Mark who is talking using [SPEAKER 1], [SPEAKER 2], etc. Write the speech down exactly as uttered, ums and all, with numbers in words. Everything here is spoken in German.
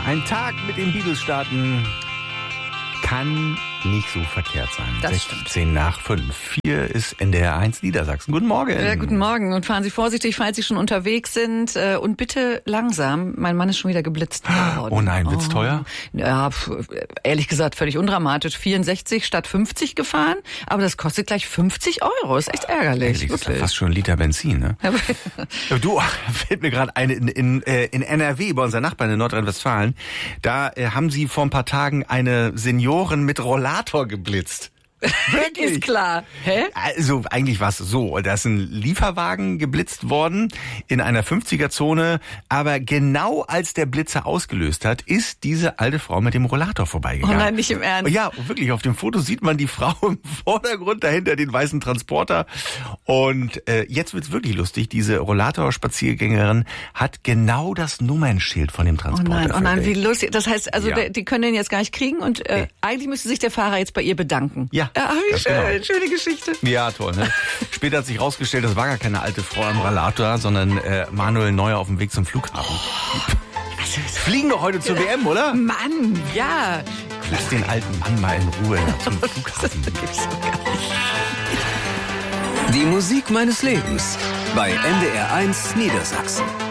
[SPEAKER 1] Ein Tag mit den Beatles starten kann nicht so verkehrt sein.
[SPEAKER 2] Das stimmt.
[SPEAKER 1] sechzehn nach fünf. Hier ist N D R eins Niedersachsen. Guten Morgen.
[SPEAKER 2] Ja, guten Morgen und fahren Sie vorsichtig, falls Sie schon unterwegs sind. Und bitte langsam. Mein Mann ist schon wieder geblitzt worden.
[SPEAKER 1] Oh nein, wird's
[SPEAKER 2] oh.
[SPEAKER 1] teuer?
[SPEAKER 2] Ja, pf, ehrlich gesagt völlig undramatisch. vierundsechzig statt fünfzig gefahren, aber das kostet gleich fünfzig Euro. Ist echt ärgerlich.
[SPEAKER 1] Ehrlich, das ist ja fast schon ein Liter Benzin, ne? Du, fällt mir gerade ein, in, in, in N R W, bei unseren Nachbarn in Nordrhein-Westfalen, da äh, haben sie vor ein paar Tagen eine Seniorin mit Rollator geblitzt. Wirklich?
[SPEAKER 2] Ist klar. Hä?
[SPEAKER 1] Also eigentlich war es so, da ist ein Lieferwagen geblitzt worden in einer fünfziger-Zone, aber genau als der Blitzer ausgelöst hat, ist diese alte Frau mit dem Rollator vorbeigegangen.
[SPEAKER 2] Oh nein, nicht im Ernst.
[SPEAKER 1] Ja, wirklich, auf dem Foto sieht man die Frau im Vordergrund, dahinter den weißen Transporter. Und äh, jetzt wird's wirklich lustig, diese Rollator-Spaziergängerin hat genau das Nummernschild von dem Transporter.
[SPEAKER 2] Oh nein, oh nein, wie
[SPEAKER 1] verdeckt.
[SPEAKER 2] lustig. Das heißt, also
[SPEAKER 1] Ja.
[SPEAKER 2] der, die können den jetzt gar nicht kriegen und äh,
[SPEAKER 1] Nee.
[SPEAKER 2] eigentlich müsste sich der Fahrer jetzt bei ihr bedanken.
[SPEAKER 1] Ja.
[SPEAKER 2] Ah, wie
[SPEAKER 1] ganz
[SPEAKER 2] schön,
[SPEAKER 1] genau.
[SPEAKER 2] schöne Geschichte.
[SPEAKER 1] Ja, toll, ne? Später hat sich rausgestellt, das war gar keine alte Frau am Rollator, sondern äh, Manuel Neuer auf dem Weg zum Flughafen. Fliegen doch heute zur W M, oder?
[SPEAKER 2] Mann, ja.
[SPEAKER 1] Lass den alten Mann mal in Ruhe zum Flughafen.
[SPEAKER 3] Die Musik meines Lebens bei N D R eins Niedersachsen.